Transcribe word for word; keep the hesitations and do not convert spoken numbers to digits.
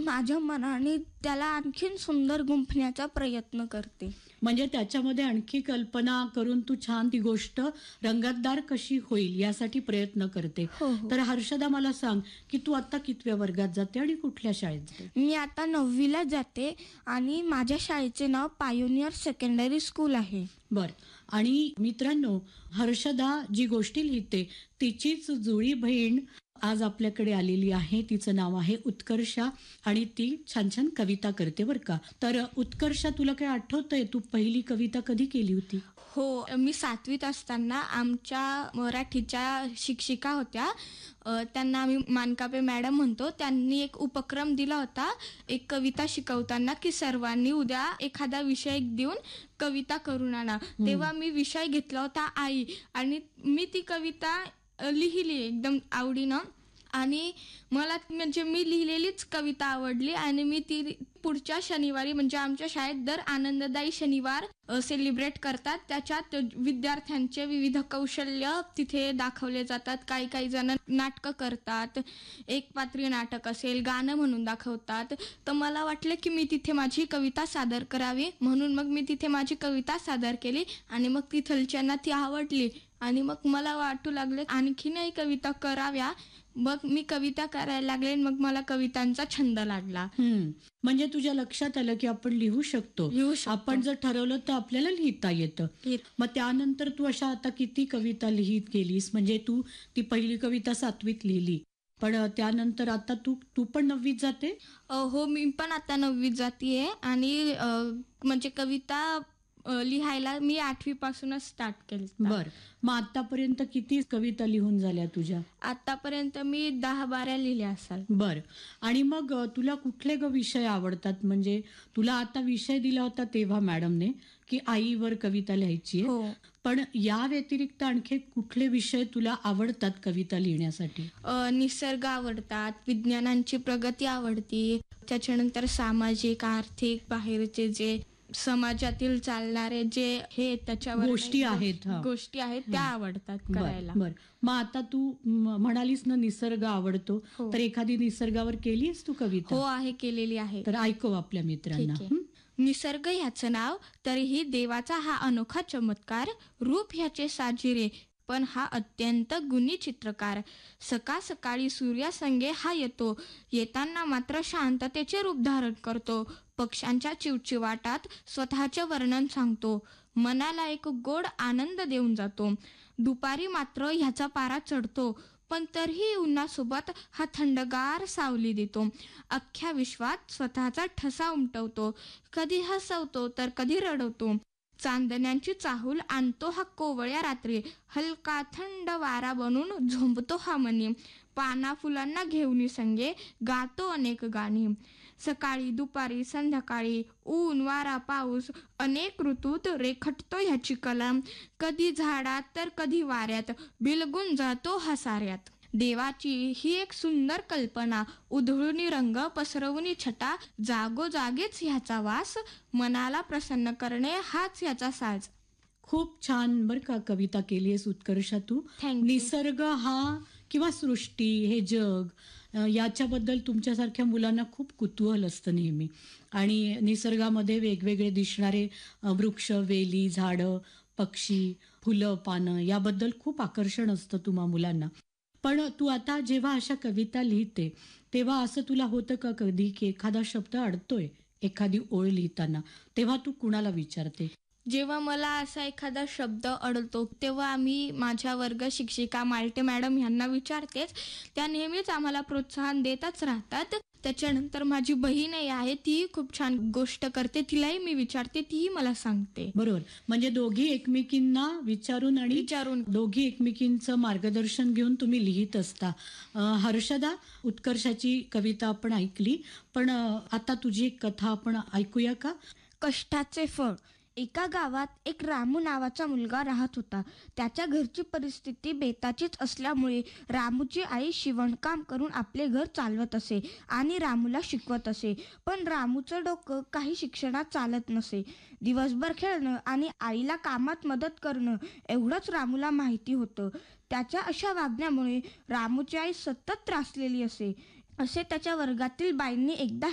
माझ्या मनाने त्याला आणखीन सुंदर गुंफण्याचा प्रयत्न करते. म्हणजे त्याच्यामध्ये आणखी कल्पना करून तू छान ती गोष्ट रंगतदार कशी होईल यासाठी प्रयत्न करते. हो, हो. तर हर्षदा, मला सांग की तू आता कितव्या वर्गात जाते आणि कुठल्या शाळेत जाते? मी आता नववीला जाते आणि माझ्या शाळेचे नाव पायोनियर सेकंडरी स्कूल आहे. बर. आणि मित्रांनो, हर्षदा जी गोष्टी लिहिते तिचीच जुळी बहीण आज आपल्याकडे आलेली आहे. तिचं नाव आहे उत्कर्षा आणि ती छान छान कविता करते बर का. तर उत्कर्षा, तुला काय आठवतंय तू पहिली कविता कधी केली होती? हो, मी सातवीत असताना आमच्या मराठीच्या शिक्षिका होत्या, अ, त्यांना आम्ही मानकापे मॅडम म्हणतो. त्यांनी एक उपक्रम दिला होता एक कविता शिकवताना की सर्वांनी उद्या एखादा विषय देऊन कविता करून आणा. तेव्हा मी विषय घेतला होता आई, आणि मी ती कविता अ, लिहिली एकदम आवडीनं. आणि मला म्हणजे मी लिहिलेलीच कविता आवडली आणि मी ती पुढच्या शनिवारी, म्हणजे आमच्या शाळेत दर आनंददायी शनिवार सेलिब्रेट करतात. त्याच्यात विद्यार्थ्यांचे विविध कौशल्य तिथे दाखवले जातात. काही काही जण नाटकं करतात, एक पात्री नाटक असेल, गाणं म्हणून दाखवतात. तर मला वाटलं की मी तिथे माझी कविता सादर करावी, म्हणून मग मी तिथे माझी कविता सादर केली आणि मग तिथलच्यांना ती आवडली आणि मग मला वाटू लागले आणखीनही कविता कराव्या. मग मी कविता करायला लागले, मग मला कवितांचा छंद लागला. हम्म म्हणजे तुझ्या लक्षात आलं की आपण लिहू शकतो. लिहू शकतो. आपण जर ठरवलं तर आपल्याला लिहिता येतं. मग त्यानंतर तू अशा आता किती कविता लिहित गेलीस? म्हणजे तू ती पहिली कविता सातवीत लिहिली, पण त्यानंतर आता तू तू पण नववीत जाते? अ, हो, मी पण आता नववीत जातीये आणि अ, म्हणजे कविता अ, लिहायला मी आठवी पासूनच स्टार्ट केली. बर. मग आतापर्यंत किती कविता लिहून झाल्या तुझ्या? आतापर्यंत मी दहा बारा लिहिल्या असाल. बर. आणि मग अ, तुला कुठले ग विषय आवडतात? म्हणजे तुला आता विषय दिला होता तेव्हा मॅडमने की आईवर कविता लिहायची आहे, हो. पण या व्यतिरिक्त आणखी कुठले विषय तुला आवडतात कविता लिहिण्यासाठी? अ, निसर्ग आवडतात, विज्ञानांची प्रगती आवडती, त्याच्यानंतर सामाजिक आर्थिक बाहेरचे जे समाजातील चालणारे जे हे त्याच्यावर गोष्टी आहेत, हा. गोष्टी आहेत त्या आवडतात बर करायला. बर. मग आता तू म- म्हणालीस ना निसर्ग आवडतो, हो. तर एखादी निसर्गावर केलीस तू कविता? हो, आहे, केलेली आहे. तर ऐकव आपल्या मित्रांना. ठीक आहे. निसर्ग ह्याचं नाव, तरीही देवाचा हा अनोखा चमत्कार, रूप ह्याचे साजिरे पण हा अत्यंत गुणी चित्रकार. सकाळ सकाळी सूर्यासंगे हा येतो, येताना मात्र शांततेचे रूप धारण करतो. पक्ष्यांच्या चिवचिवाटात स्वतःचे वर्णन सांगतो, मनाला एक गोड आनंद देऊन जातो. दुपारी मात्र ह्याचा पारा चढतो, पण तरीही उन्हासोबत हा थंडगार सावली देतो. अख्ख्या विश्वात स्वतःचा ठसा उमटवतो, कधी हसवतो तर कधी रडवतो. चांदण्यांची चाहूल आणतो हा कोवळ्या रात्री, हलका थंड वारा बनून झोंबतो हा मनी. पाना फुलांना घेऊन संगे गातो अनेक गाणी. सकाळी दुपारी संध्याकाळी ऊन वारा पाऊस अनेक ऋतूत रेखटतो ह्याची कला. कधी झाडात तर कधी वाऱ्यात बिलगून जातो हा साऱ्यात. देवाची ही एक सुंदर कल्पना, उधळूनी रंग पसरवूनी छटा, जागोजागीच ह्याचा वास, मनाला प्रसन्न करणे हाच ह्याचा साज. खूप छान बर का कविता केली आहेस उत्कर्षा तू. Thank you. निसर्ग हा किंवा सृष्टी, हे जग, अ, याच्याबद्दल तुमच्यासारख्या मुलांना खूप कुतूहल असतं नेहमी. आणि निसर्गामध्ये वेगवेगळे दिसणारे अ, वृक्ष, वेली, झाडं, पक्षी, फुलं, पानं याबद्दल खूप आकर्षण असतं तुम्हा मुलांना. पण तू आता जेव्हा अशा कविता लिहिते तेव्हा असं तुला होतं का कधी की एखादा शब्द अडतोय एखादी ओळ लिहिताना, तेव्हा तू कुणाला विचारते? जेव्हा मला असा एखादा शब्द अडतो तेव्हा आम्ही माझ्या वर्ग शिक्षिका मालटे मॅडम यांना विचारतेच. त्या नेहमीच आम्हाला प्रोत्साहन देतच राहतात. त्याच्यानंतर माझी बहीणही आहे, ती खूप छान गोष्ट करते, तिलाही मी विचारते, तीही मला सांगते. बरोबर. म्हणजे दोघी एकमेकींना विचारून आणि विचारून दोघी एकमेकींचं मार्गदर्शन घेऊन तुम्ही लिहित असता. अ, हर्षदा, उत्कर्षाची कविता आपण ऐकली, पण अ, आता तुझी एक कथा आपण ऐकूया का? कष्टाचे फळ. एका गावात एक रामू नावाचा मुलगा राहत होता. त्याच्या घरची परिस्थिती बेताचीच असल्यामुळे रामूची आई शिवणकाम करून आपले घर चालवत असे आणि रामूला शिकवत असे. पण रामूचं डोकं काही शिक्षणात चालत नसे. दिवसभर खेळणं आणि आईला कामात मदत करणं एवढंच रामूला माहिती होतं. त्याच्या अशा वागण्यामुळे रामूची आई सतत त्रासलेली असे. असे त्याच्या वर्गातील बाईंनी एकदा